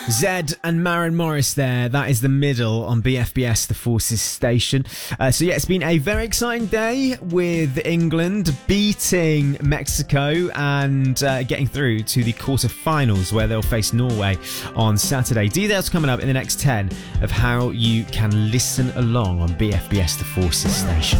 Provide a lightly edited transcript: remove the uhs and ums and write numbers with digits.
Zed and Maren Morris there. That is the middle on BFBS, the Forces station. So yeah, it's been a very exciting day with England beating Mexico and getting through to the quarterfinals where they'll face Norway on Saturday. Details coming up in the next 10 of how you can listen along on BFBS, the Forces station.